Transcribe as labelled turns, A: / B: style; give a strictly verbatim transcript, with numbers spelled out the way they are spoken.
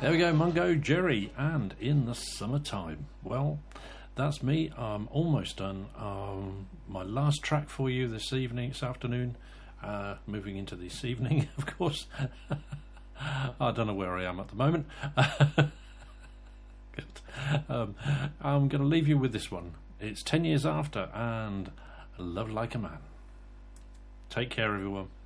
A: There we go, Mungo Jerry, and In the Summertime. Well, that's me. I'm almost done. Um, my last track for you this evening, this afternoon, uh, moving into this evening, of course. I don't know where I am at the moment. um, I'm going to leave you with this one. It's ten years after, and Love Like a Man. Take care, everyone.